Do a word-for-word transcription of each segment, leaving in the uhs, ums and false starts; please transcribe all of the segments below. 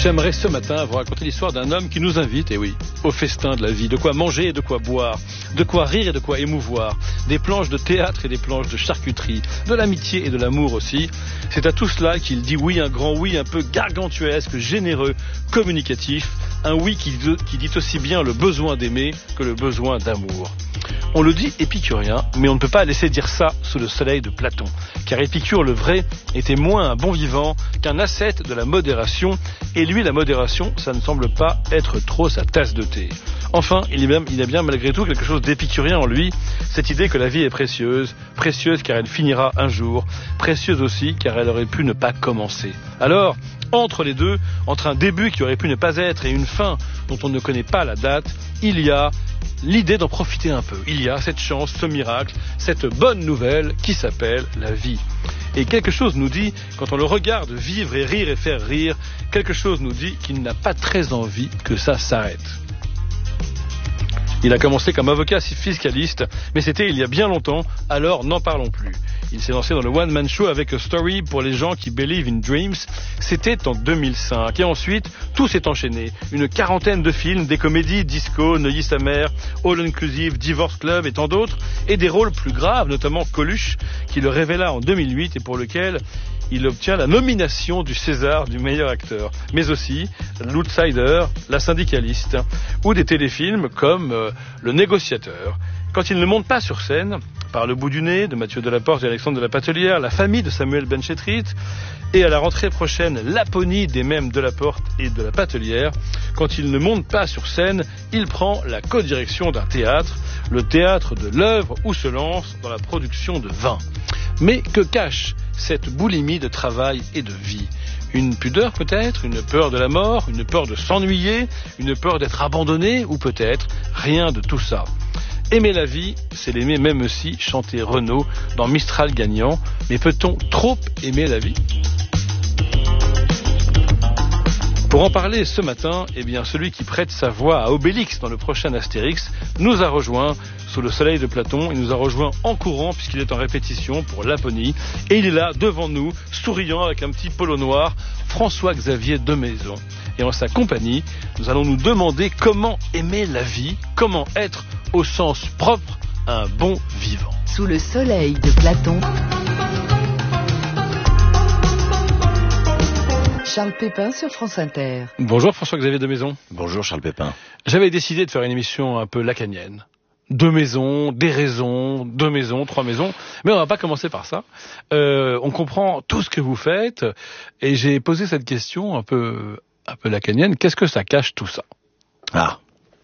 J'aimerais ce matin vous raconter l'histoire d'un homme qui nous invite, et oui, au festin de la vie. De quoi manger et de quoi boire, de quoi rire et de quoi émouvoir, des planches de théâtre et des planches de charcuterie, de l'amitié et de l'amour aussi. C'est à tout cela qu'il dit oui, un grand oui, un peu gargantuesque, généreux, communicatif, un oui qui, qui dit aussi bien le besoin d'aimer que le besoin d'amour. On le dit épicurien, mais on ne peut pas laisser dire ça sous le soleil de Platon. Car Épicure, le vrai, était moins un bon vivant qu'un ascète de la modération. Et lui, la modération, ça ne semble pas être trop sa tasse de thé. Enfin, il y a bien, il y a bien malgré tout quelque chose d'épicurien en lui, cette idée que la vie est précieuse, précieuse car elle finira un jour, précieuse aussi car elle aurait pu ne pas commencer. Alors, entre les deux, entre un début qui aurait pu ne pas être et une fin dont on ne connaît pas la date, il y a l'idée d'en profiter un peu. Il y a cette chance, ce miracle, cette bonne nouvelle qui s'appelle la vie. Et quelque chose nous dit, quand on le regarde vivre et rire et faire rire, quelque chose nous dit qu'il n'a pas très envie que ça s'arrête. Il a commencé comme avocat fiscaliste, mais c'était il y a bien longtemps, alors n'en parlons plus. Il s'est lancé dans le one-man show avec A Story pour les gens qui believe in dreams. C'était en deux mille cinq. Et ensuite, tout s'est enchaîné. Une quarantaine de films, des comédies, Disco, Neuilly sa mère, All Inclusive, Divorce Club et tant d'autres. Et des rôles plus graves, notamment Coluche, qui le révéla en deux mille huit et pour lequel il obtient la nomination du César du meilleur acteur. Mais aussi L'Outsider, La Syndicaliste, ou des téléfilms comme euh, Le Négociateur. Quand il ne monte pas sur scène, Par le bout du nez de Mathieu Delaporte et Alexandre de la Patelière, La famille de Samuel Benchetrit, et à la rentrée prochaine, Laponie des mêmes Delaporte et de la Patelière, quand il ne monte pas sur scène, il prend la codirection d'un théâtre, le théâtre de l'œuvre où se lance dans la production de vin. Mais que cache cette boulimie de travail et de vie ? Une pudeur peut-être, une peur de la mort, une peur de s'ennuyer, une peur d'être abandonné, ou peut-être rien de tout ça. Aimer la vie, c'est l'aimer même aussi, chantait Renaud dans Mistral gagnant. Mais peut-on trop aimer la vie ? Pour en parler ce matin, eh bien, celui qui prête sa voix à Obélix dans le prochain Astérix nous a rejoint sous le soleil de Platon. Il nous a rejoint en courant puisqu'il est en répétition pour Laponie. Et il est là, devant nous, souriant avec un petit polo noir, François-Xavier Demaison. Et en sa compagnie, nous allons nous demander comment aimer la vie, comment être, au sens propre, un bon vivant. Sous le soleil de Platon, Charles Pépin sur France Inter. Bonjour François-Xavier Demaison. Bonjour Charles Pépin. J'avais décidé de faire une émission un peu lacanienne. Deux maisons, des raisons, deux maisons, trois maisons. Mais on va pas commencer par ça. Euh, on comprend tout ce que vous faites. Et j'ai posé cette question un peu, un peu lacanienne. Qu'est-ce que ça cache tout ça ? Ah.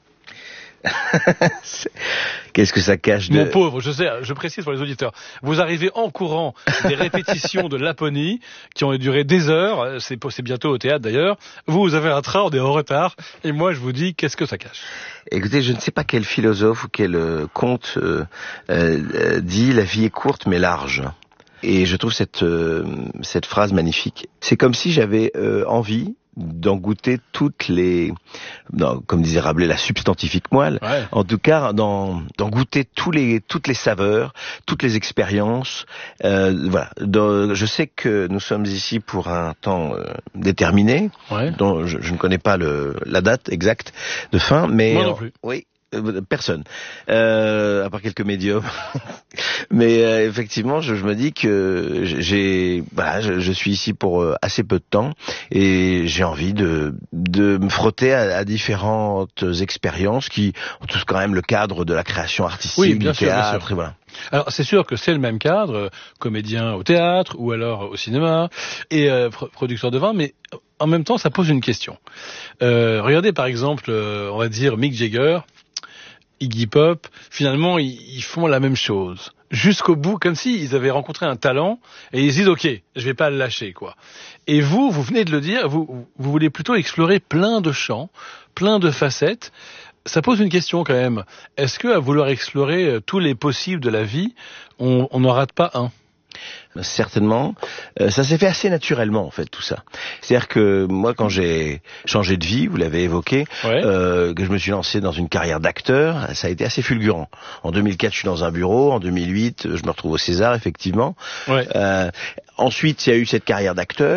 Qu'est-ce que ça cache de... Mon pauvre, je sais, je précise pour les auditeurs. Vous arrivez en courant des répétitions de Laponie qui ont duré des heures. C'est, c'est bientôt au théâtre d'ailleurs. Vous, vous avez un train, on est en retard. Et moi, je vous dis, qu'est-ce que ça cache ? Écoutez, je ne sais pas quel philosophe ou quel euh, conte euh, euh, dit « la vie est courte mais large ». Et je trouve cette, euh, cette phrase magnifique. C'est comme si j'avais euh, envie d'en goûter toutes les, non, comme disait Rabelais, la substantifique moelle. Ouais. En tout cas, d'en, d'en goûter tous les, toutes les saveurs, toutes les expériences. Euh, voilà. Dans, je sais que nous sommes ici pour un temps euh, déterminé, ouais. dont je, je ne connais pas le, la date exacte de fin, mais moi non plus. Euh, oui. Personne, euh, à part quelques médiums. Mais euh, effectivement, je, je me dis que j'ai, voilà, je, je suis ici pour euh, assez peu de temps et j'ai envie de de me frotter à, à différentes expériences qui ont tous quand même le cadre de la création artistique, oui, bien du sûr, théâtre, bien sûr. Et voilà. Alors c'est sûr que c'est le même cadre, euh, comédien au théâtre ou alors au cinéma et euh, pro- producteur de vin, mais en même temps, ça pose une question. Euh, regardez par exemple, euh, on va dire Mick Jagger. Iggy Pop, finalement, ils, ils font la même chose. Jusqu'au bout, comme s'ils avaient rencontré un talent, et ils se disent, OK, je vais pas le lâcher, quoi. Et vous, vous venez de le dire, vous, vous voulez plutôt explorer plein de champs, plein de facettes. Ça pose une question, quand même. Est-ce que, à vouloir explorer tous les possibles de la vie, on n'en rate pas un ? Certainement. Euh, ça s'est fait assez naturellement, en fait, tout ça. C'est-à-dire que moi, quand j'ai changé de vie, vous l'avez évoqué, ouais. euh, que je me suis lancé dans une carrière d'acteur, ça a été assez fulgurant. En deux mille quatre, je suis dans un bureau. En deux mille huit, je me retrouve au César, effectivement. Ouais. Euh, ensuite, il y a eu cette carrière d'acteur.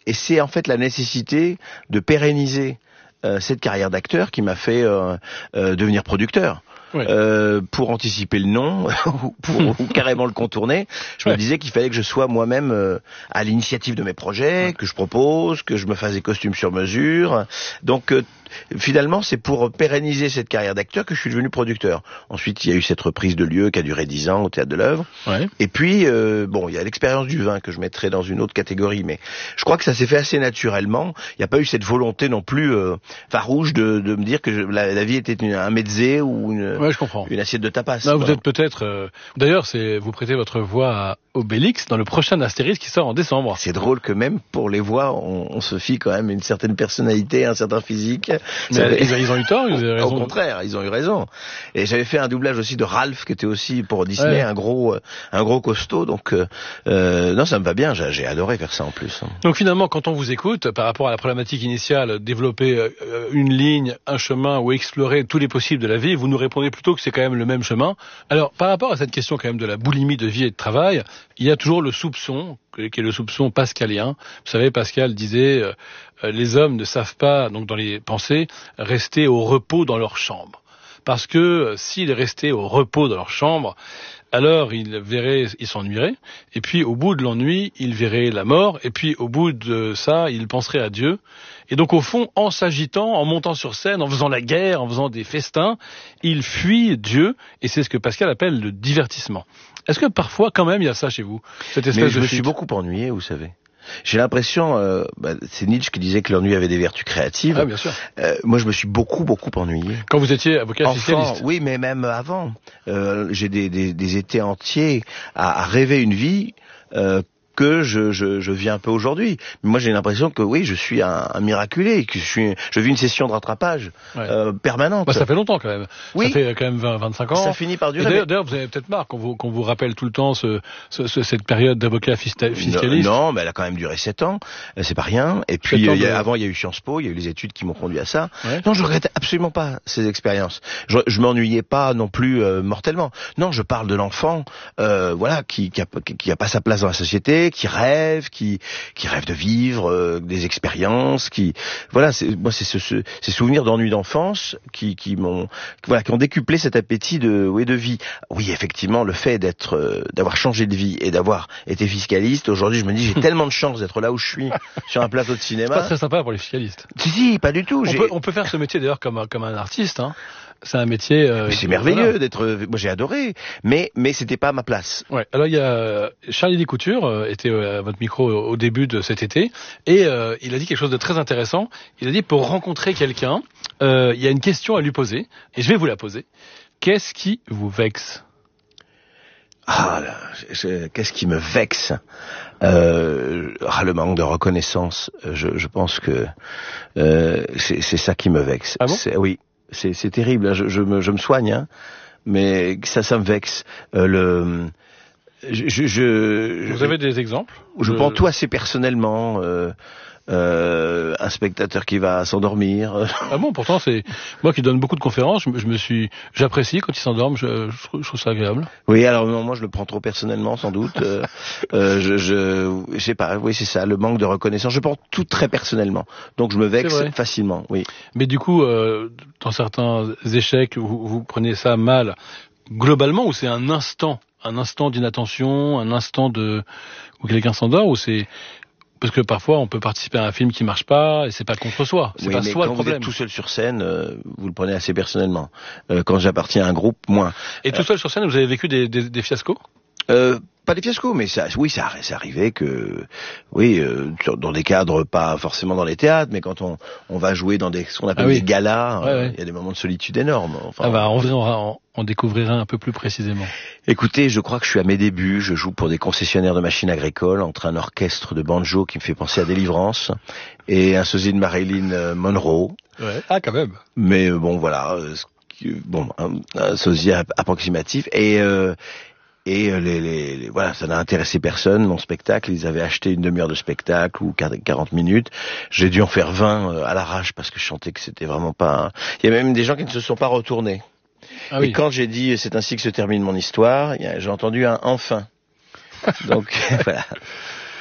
et c'est en fait la nécessité de pérenniser euh, cette carrière d'acteur qui m'a fait euh, euh, devenir producteur. Oui. Euh, pour anticiper le nom ou pour ou carrément le contourner, je ouais. me disais qu'il fallait que je sois moi-même euh, à l'initiative de mes projets, ouais. que je propose, que je me fasse des costumes sur mesure. Donc euh, finalement, c'est pour pérenniser cette carrière d'acteur que je suis devenu producteur. Ensuite, il y a eu cette reprise de lieu qui a duré dix ans au Théâtre de l'Œuvre. Ouais. Et puis, euh, bon, il y a l'expérience du vin que je mettrais dans une autre catégorie, mais je crois que ça s'est fait assez naturellement. Il n'y a pas eu cette volonté non plus euh, farouche de, de me dire que je, la, la vie était une, un mezzé ou une, ouais, je comprends. une assiette de tapas. Non, vous êtes peut-être... Euh... D'ailleurs, c'est vous prêtez votre voix à Obélix dans le prochain Astérix qui sort en décembre. C'est drôle que même pour les voix, on, on se fie quand même une certaine personnalité, un certain physique. Mais avait... ils, ils ont eu tort, ils ont eu raison. Au contraire, ils ont eu raison. Et j'avais fait un doublage aussi de Ralph, qui était aussi pour Disney ouais. un gros, un gros costaud. Donc euh, non, ça me va bien. J'ai, j'ai adoré faire ça en plus. Donc finalement, quand on vous écoute, par rapport à la problématique initiale, développer une ligne, un chemin ou explorer tous les possibles de la vie, vous nous répondez plutôt que c'est quand même le même chemin. Alors, par rapport à cette question quand même de la boulimie de vie et de travail, il y a toujours le soupçon, qui est le soupçon pascalien. Vous savez, Pascal disait, euh, les hommes ne savent pas, donc dans les pensées, rester au repos dans leur chambre. Parce que euh, s'ils restaient au repos dans leur chambre, alors ils verraient, ils s'ennuieraient, et puis au bout de l'ennui, ils verraient la mort, et puis au bout de ça, ils penseraient à Dieu. Et donc au fond, en s'agitant, en montant sur scène, en faisant la guerre, en faisant des festins, ils fuient Dieu, et c'est ce que Pascal appelle le divertissement. Est-ce que parfois, quand même, il y a ça chez vous, cette espèce Mais de je me fuite. suis beaucoup ennuyé, vous savez. J'ai l'impression, euh, bah, c'est Nietzsche qui disait que l'ennui avait des vertus créatives. Ah, bien sûr. Euh, moi, je me suis beaucoup, beaucoup ennuyé. Quand vous étiez avocat Enfant, fiscaliste. Oui, mais même avant. Euh, j'ai des, des, des étés entiers à, à rêver une vie euh, que je, je, je vis un peu aujourd'hui. Mais moi, j'ai l'impression que oui, je suis un, un miraculé, que je suis, je vis une session de rattrapage ouais. euh, permanente. Bah, ça fait longtemps quand même. Oui. Ça fait quand même vingt, vingt-cinq ans. Ça finit par durer. D'ailleurs, d'ailleurs, vous avez peut-être marre qu'on vous, qu'on vous rappelle tout le temps ce, ce, ce, cette période d'avocat fiscaliste. Non, non, mais elle a quand même duré sept ans. C'est pas rien. Et puis, euh, il y a, de... avant, il y a eu Sciences Po, il y a eu les études qui m'ont conduit à ça. Ouais. Non, je regrette absolument pas ces expériences. Je, je m'ennuyais pas non plus euh, mortellement. Non, je parle de l'enfant, euh, voilà, qui, qui a, qui a pas sa place dans la société, qui rêve, qui qui rêvent de vivre euh, des expériences, qui voilà, c'est moi c'est ce, ce, ces souvenirs d'ennui d'enfance qui qui m'ont voilà qui ont décuplé cet appétit de oui de vie. Oui, effectivement, le fait d'être euh, d'avoir changé de vie et d'avoir été fiscaliste, aujourd'hui, je me dis j'ai tellement de chance d'être là où je suis sur un plateau de cinéma. C'est pas très sympa pour les fiscalistes. Si si, pas du tout. On peut on peut faire ce métier d'ailleurs comme un, comme un artiste hein. C'est un métier. Euh, c'est merveilleux voilà. d'être. Moi, j'ai adoré, mais mais c'était pas ma place. Ouais. Alors il y a Charlie Descoutures euh, était à votre micro au, au début de cet été et euh, il a dit quelque chose de très intéressant. Il a dit pour rencontrer quelqu'un, euh, il y a une question à lui poser et je vais vous la poser. Qu'est-ce qui vous vexe? Ah, là, je, je, qu'est-ce qui me vexe? euh, ah, le manque de reconnaissance. Je, je pense que euh, c'est, c'est ça qui me vexe. Ah bon? C'est, oui. C'est, c'est terrible, hein. je, je, me, je me soigne, hein. Mais ça, ça me vexe. Euh, le, je, je, je, Vous avez des exemples? Je prends tout assez personnellement. Euh, euh, un spectateur qui va s'endormir. Ah bon, pourtant c'est moi qui donne beaucoup de conférences, je, je me suis, j'apprécie quand ils s'endorment, je, je, trouve, je trouve ça agréable. Oui, alors non, moi je le prends trop personnellement sans doute. euh, euh, je, je, je sais pas, oui c'est ça, le manque de reconnaissance. Je prends tout très personnellement, donc je me vexe facilement. Oui. Mais du coup, euh, dans certains échecs, vous, vous prenez ça mal globalement ou c'est un instant, un instant d'inattention, un instant de où quelqu'un s'endort ou c'est parce que parfois, on peut participer à un film qui marche pas, et c'est pas contre soi. C'est oui, pas mais soi quand le problème. Vous êtes tout seul sur scène, euh, vous le prenez assez personnellement. Euh, quand j'appartiens à un groupe, moins. Et tout seul sur scène, vous avez vécu des, des, des fiascos? Euh, pas des fiascos, mais ça, oui, ça, ça arrivait que, oui, euh, dans des cadres, pas forcément dans les théâtres, mais quand on, on va jouer dans des, ce qu'on appelle ah oui. des galas, il ouais, euh, ouais. y a des moments de solitude énormes. Enfin, ah bah, on, on, on découvrira un peu plus précisément. Écoutez, je crois que je suis à mes débuts. Je joue pour des concessionnaires de machines agricoles entre un orchestre de banjo qui me fait penser à Délivrance et un sosie de Marilyn Monroe. Ouais. Ah, quand même. Mais bon, voilà, euh, bon, un, un sosie approximatif et. Euh, Et les, les, les, voilà, ça n'a intéressé personne, mon spectacle. Ils avaient acheté une demi-heure de spectacle ou quarante minutes. J'ai dû en faire vingt à l'arrache parce que je sentais que c'était vraiment pas... Il y a même des gens qui ne se sont pas retournés. Ah oui. Et quand j'ai dit « c'est ainsi que se termine mon histoire », j'ai entendu un « enfin ». Donc, voilà.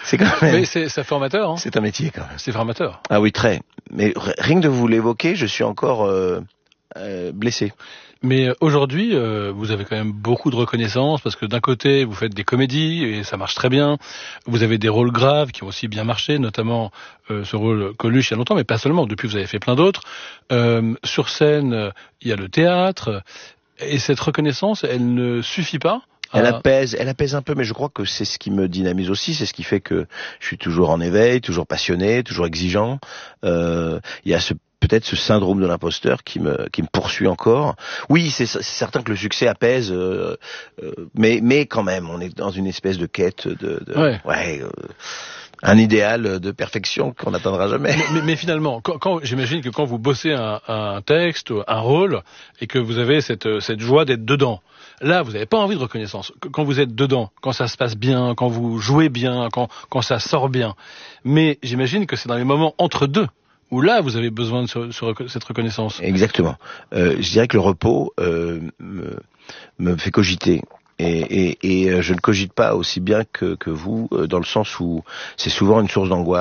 C'est quand même. Mais c'est, c'est formateur, hein. C'est un métier quand même. C'est formateur. Ah oui, très. Mais rien que de vous l'évoquer, je suis encore euh, euh, blessé. Mais aujourd'hui, euh, vous avez quand même beaucoup de reconnaissance parce que d'un côté, vous faites des comédies et ça marche très bien. Vous avez des rôles graves qui ont aussi bien marché, notamment euh, ce rôle Coluche il y a longtemps, mais pas seulement. Depuis, vous avez fait plein d'autres. Euh, sur scène, il y a le théâtre. Et cette reconnaissance, elle ne suffit pas. Elle apaise, elle apaise un peu, mais je crois que c'est ce qui me dynamise aussi, c'est ce qui fait que je suis toujours en éveil, toujours passionné, toujours exigeant. Euh, il y a ce peut-être ce syndrome de l'imposteur qui me qui me poursuit encore. Oui, c'est, c'est certain que le succès apaise, euh, euh, mais mais quand même, on est dans une espèce de quête de, de ouais, ouais euh, un idéal de perfection qu'on n'atteindra jamais. Mais, mais, mais finalement, quand, quand, j'imagine que quand vous bossez un, un texte, un rôle, et que vous avez cette cette joie d'être dedans. Là, vous n'avez pas envie de reconnaissance. Quand vous êtes dedans, quand ça se passe bien, quand vous jouez bien, quand quand ça sort bien. Mais j'imagine que c'est dans les moments entre deux où là, vous avez besoin de ce, ce, cette reconnaissance. Exactement. Euh, je dirais que le repos euh, me, me fait cogiter. Et, et, et je ne cogite pas aussi bien que, que vous, dans le sens où c'est souvent une source d'angoisse.